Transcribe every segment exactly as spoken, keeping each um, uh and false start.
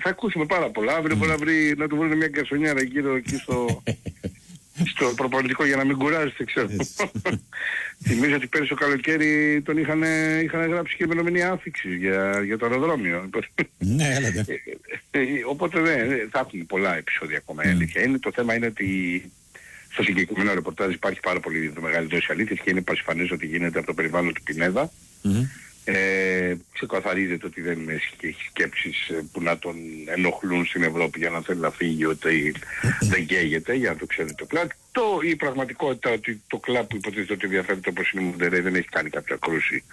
θα ακούσουμε πάρα πολλά. Αύριο μπορεί να, βρει, να του βρουν μια γκαρσονιάρα γύρω εκεί στο, στο προπονητικό για να μην κουράζεται, ξέρω. Θυμίζω ότι πέρυσι το καλοκαίρι τον είχαν, είχαν γράψει και μενομενή άφηξη για, για το αεροδρόμιο. Ναι, έλατε. Οπότε ναι, θα έχουμε πολλά επεισόδια ακόμα. Mm. Αλήθεια είναι. Το θέμα είναι ότι στο συγκεκριμένο ρεπορτάζ υπάρχει πάρα πολύ μεγάλη δόση αλήθειας και είναι πασιφανές ότι γίνεται από το περιβάλλον του Πινέδα. Mm-hmm. Ε, ξεκαθαρίζεται ότι δεν έχει σκέψεις που να τον ενοχλούν στην Ευρώπη για να θέλει να φύγει, ότι δεν καίγεται, για να το ξέρει το κλαμπ. Το, η πραγματικότητα ότι το κλαμπ που υποτίθεται ότι ενδιαφέρεται όπως είναι η Μοντερέι δεν έχει κάνει κάποια κρούση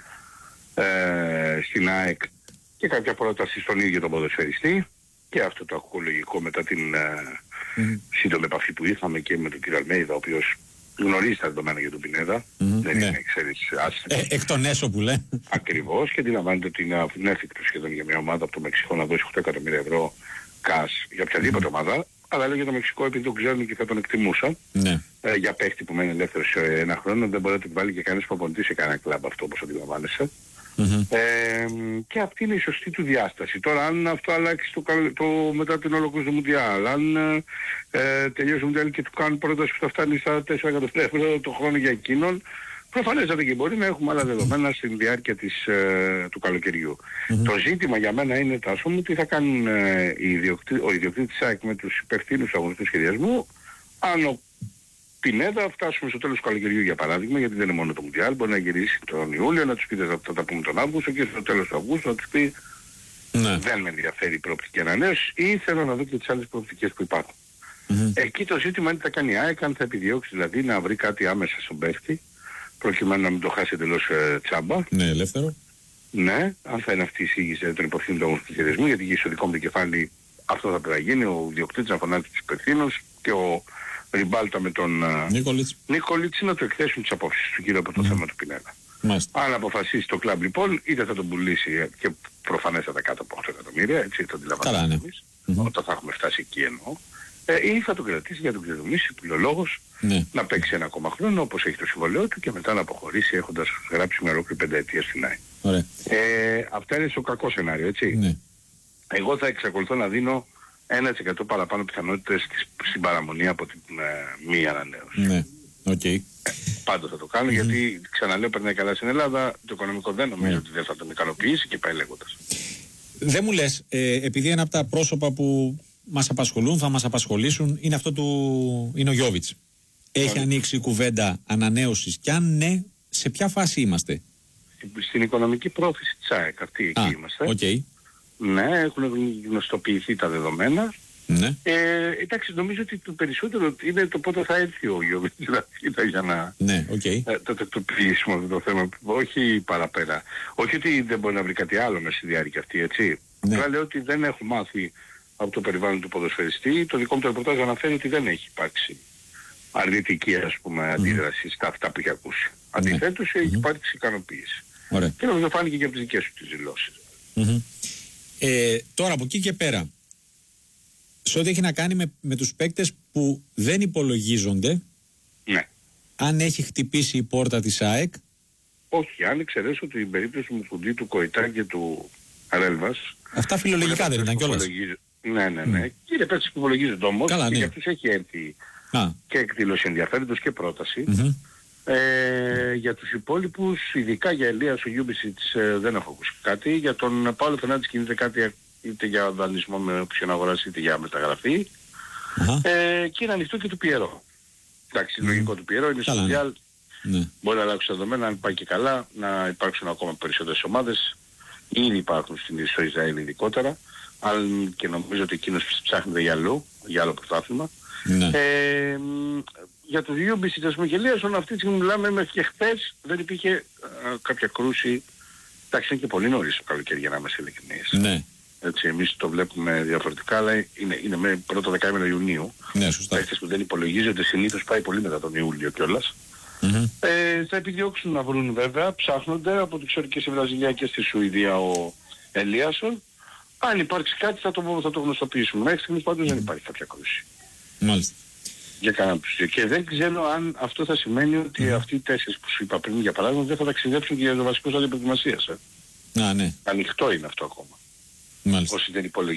ε, στην ΑΕΚ και κάποια πρόταση στον ίδιο τον ποδοσφαιριστή, και αυτό το ακούω λογικό μετά την ε, mm. σύντομη επαφή που είχαμε και με τον κύριο Αλμέιδα, ο οποίος γνωρίζει τα δεδομένα για τον Πινέδα. Mm-hmm, δεν ναι. είναι, ξέρεις, άσχετος. Ε, εκ των έσω που λέει. Ακριβώς, και αντιλαμβάνεται ότι είναι ανέφικτο σχεδόν για μια ομάδα από το Μεξικό να δώσει οκτώ εκατομμύρια ευρώ cash για οποιαδήποτε mm-hmm. ομάδα. Αλλά λέω για το Μεξικό επειδή τον ξέρουν και θα τον εκτιμούσαν. Ναι. Ε, για παίχτη που μένει ελεύθερος σε ένα χρόνο, δεν μπορεί να την βάλει και κανένας προπονητής σε κανένα κλαμπ αυτό, όπως αντιλαμβάνεσαι. Mm-hmm. Ε, και αυτή είναι η σωστή του διάσταση. Τώρα αν αυτό αλλάξει το, το, μετά την ολοκλήρωση του Μουντιάλ, αν ε, τελειώσει το Μουντιάλ και του κάνουν πρόταση που θα φτάνει στα τέσσερα εκατομμύρια ευρώ το χρόνο για εκείνον, προφανέστατα και μπορεί να έχουμε άλλα δεδομένα στην διάρκεια της, ε, του καλοκαιριού. Mm-hmm. Το ζήτημα για μένα είναι, Τάσο μου, τι θα κάνουν ε, οι ιδιοκτή, ο ιδιοκτήτης της ΑΕΚ με τους υπευθύνους του αγωνιστικού σχεδιασμού, αν ο Πινέδα φτάσουμε στο τέλος του καλοκαιριού για παράδειγμα, γιατί δεν είναι μόνο το Μουντιάλ, μπορεί να γυρίσει τον Ιούλιο, να τους πει θα, θα τα πούμε τον Αύγουστο και στο τέλος του Αυγούστου να τους πει ναι. δεν με ενδιαφέρει η προοπτική ανανέωση ή θέλω να δω και τις άλλες προοπτικές που υπάρχουν. Mm-hmm. Εκεί το ζήτημα είναι τι θα κάνει η ΑΕΚ, αν θα επιδιώξει δηλαδή να βρει κάτι άμεσα στον παίχτη, προκειμένου να μην το χάσει εντελώς ε, τσάμπα. Ναι, ελεύθερο. Ναι, αν θα είναι αυτή η εισήγηση των υπευθύνων του αγωνιστικού σχεδιασμού, γιατί στο δικό μου το κεφάλι αυτό θα πρέπει να γίνει, ο ιδιοκτήτης να φωνάζει τους υπευθύνους και ο Ριμπάλτα με τον Νίκολιτς. Νίκολιτς να του εκθέσουν τις απόψεις του γύρω από το mm. θέμα του Πινέδα. Μάλιστα. Αν αποφασίσει το κλαμπ λοιπόν, είτε θα τον πουλήσει και προφανέστατα κάτω από οκτώ εκατομμύρια, έτσι το αντιλαμβάνουμε εμείς, mm-hmm. όταν θα έχουμε φτάσει εκεί εννοώ, ε, ή θα τον κρατήσει για τον κλειδονίσει, που λέει ο λόγος, mm. να παίξει ένα ακόμα χρόνο όπως έχει το συμβολέο του και μετά να αποχωρήσει έχοντας γράψει μια ολόκληρη πενταετία στην ΑΕΚ. Ε, αυτά είναι στο κακό σενάριο, έτσι. Mm. Εγώ θα εξακολουθώ να δίνω ένα τοις εκατό παραπάνω πιθανότητες στην παραμονή από την ε, μη ανανέωση. Ναι, οκ. Okay. Ε, πάντως θα το κάνω mm-hmm. γιατί ξαναλέω περνάει καλά στην Ελλάδα, το οικονομικό δεν νομίζω yeah. ότι δεν θα τον ικανοποιήσει και πάει λέγοντας. Δεν μου λες, ε, επειδή ένα από τα πρόσωπα που μας απασχολούν, θα μας απασχολήσουν, είναι αυτό του, είναι ο Γιόβιτς. Έχει yeah. ανοίξει η κουβέντα ανανέωσης και αν ναι, σε ποια φάση είμαστε? Στην οικονομική πρόθεση της ΑΕΚ, αυτή εκεί ah, είμαστε. Okay. Ναι, έχουν γνωστοποιηθεί τα δεδομένα. Ναι. Ε, εντάξει, νομίζω ότι το περισσότερο είναι το πότε θα έρθει ο Γιώργος για να ναι, okay. ε, το τακτοποιήσουμε αυτό το θέμα. Όχι παραπέρα. Όχι ότι δεν μπορεί να βρει κάτι άλλο μέσα στη διάρκεια αυτή, έτσι. Ναι. Απλά λέω ότι δεν έχω μάθει από το περιβάλλον του ποδοσφαιριστή. Το δικό μου το ρεπορτάζ αναφέρει ότι δεν έχει υπάρξει αρνητική, ας πούμε, αντίδραση mm. στα αυτά που έχει ακούσει. Αντιθέτως ναι. έχει υπάρξει ικανοποίηση. Ωραία. Και νομίζω φάνηκε και από τις δικές σου τις δηλώσεις. Mm-hmm. Ε, τώρα από εκεί και πέρα, σε ό,τι έχει να κάνει με, με τους παίκτες που δεν υπολογίζονται, ναι. αν έχει χτυπήσει η πόρτα της ΑΕΚ? Όχι, αν εξαιρέσω την περίπτωση του Μουφουντή, του Κοϊτά και του Αρέλβας. Αυτά φιλολογικά δεν ήταν κιόλας? Ναι, ναι, ναι. Mm. Και είναι παίκτες που υπολογίζονται όμως. Καλά, και ναι. για αυτούς έχει έρθει ah. και εκδήλωση ενδιαφέροντος και πρόταση. Mm-hmm. Ε, για τους υπόλοιπους, ειδικά για Ελίας ο Γιούμπισιτς ε, δεν έχω ακούσει κάτι. Για τον Παύλο Φερνάντες κινείται κάτι είτε για δανεισμό με όποιον αγοράσει είτε για μεταγραφή. Uh-huh. Ε, και είναι ανοιχτό και του Πιερό. Εντάξει, mm. λογικό του Πιερό είναι στο Μουντιάλ. Ναι. Μπορεί να αλλάξει τα δεδομένα, αν πάει και καλά, να υπάρξουν ακόμα περισσότερες ομάδες. Ήδη υπάρχουν στην στο Ισραήλ ειδικότερα. Αν και νομίζω ότι εκείνος ψάχνεται για αλλού, για άλλο πρωτάθλημα. Ναι. Ε, για το Γιούμπισιτς, ας πούμε, και Ελίασον, αυτή τη στιγμή μιλάμε μέχρι και χθες δεν υπήρχε α, κάποια κρούση. Εντάξει, είναι και πολύ νωρίς το καλοκαίρι για να είμαστε ειλικρινείς. Ναι. Έτσι, εμείς το βλέπουμε διαφορετικά, αλλά είναι, είναι με πρώτο δεκαήμερο Ιουνίου. Ναι, σωστά. Παίχτες που δεν υπολογίζονται συνήθως πάει πολύ μετά τον Ιούλιο κιόλας. Mm-hmm. Ε, θα επιδιώξουν να βρουν βέβαια, ψάχνονται από ό,τι ξέρω και στη Βραζιλία και στη Σουηδία ο Ελίασον. Αν υπάρξει κάτι θα το, θα το γνωστοποιήσουμε. Μέχρι στιγμής πάντως mm-hmm. δεν υπάρχει κάποια κρούση. Μάλιστα. Για κανένα. Και δεν ξέρω αν αυτό θα σημαίνει ότι mm. αυτοί οι τέσσερις που σου είπα πριν για παράδειγμα δεν θα ταξιδέψουν και για το βασικό στάδιο προετοιμασίας. Ε. Α, ναι. Ανοιχτό είναι αυτό ακόμα. Μάλιστα. Όσοι δεν υπολογίζουν.